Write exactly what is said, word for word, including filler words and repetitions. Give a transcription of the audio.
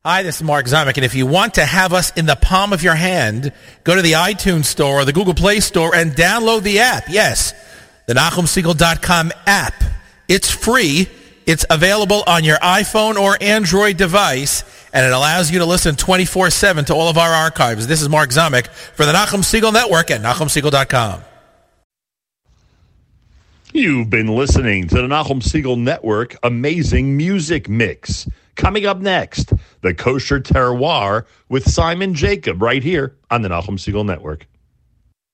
Hi, this is Mark Zamek, and if you want to have us in the palm of your hand, go to the iTunes Store or the Google Play Store and download the app. Yes, the Nachum Segal dot com app. It's free. It's available on your iPhone or Android device, and it allows you to listen twenty-four seven to all of our archives. This is Mark Zamek for the Nachum Segal Network at Nachum Segal dot com. You've been listening to the Nachum Segal Network Amazing Music Mix. Coming up next, the Kosher Terroir with Simon Jacob right here on the Nachum Segal Network.